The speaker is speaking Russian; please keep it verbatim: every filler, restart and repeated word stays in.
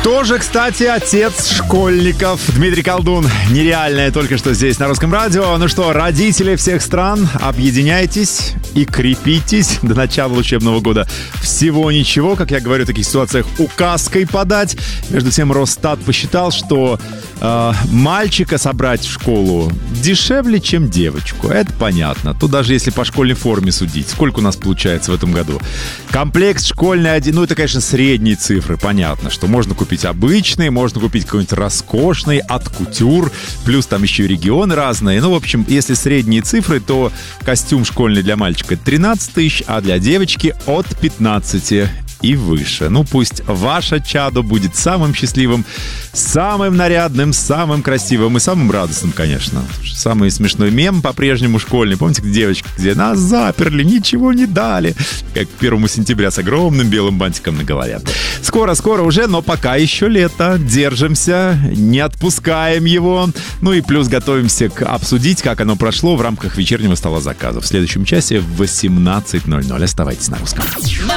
Тоже, кстати, отец школьников. Дмитрий Колдун. Нереальное только что здесь на Русском радио. Ну что, родители всех стран, объединяйтесь и крепитесь до начала учебного года. Всего ничего, как я говорю в таких ситуациях, указкой подать. Между тем, Росстат посчитал, что э, мальчика собрать в школу дешевле, чем девочку. Это понятно. Тут даже если по школьной форме судить. Сколько у нас получается в этом году? Комплект школьный один. Ну, это, конечно, средние цифры. Понятно, что можно купить обычный, можно купить какой-нибудь роскошный от кутюр, плюс там еще и регионы разные. Ну, в общем, если средние цифры, то костюм школьный для мальчика тринадцать тысяч, а для девочки от пятнадцати и выше. Ну, пусть ваше чадо будет самым счастливым, самым нарядным, самым красивым и самым радостным, конечно. Самый смешной мем по-прежнему школьный. Помните, где девочка, где нас заперли, ничего не дали. Как первого сентября с огромным белым бантиком на голове. Скоро-скоро уже, но пока еще лето. Держимся, не отпускаем его. Ну и плюс готовимся к обсудить, как оно прошло в рамках вечернего стола заказов. В следующем часе в восемнадцать ноль ноль. Оставайтесь на Русском.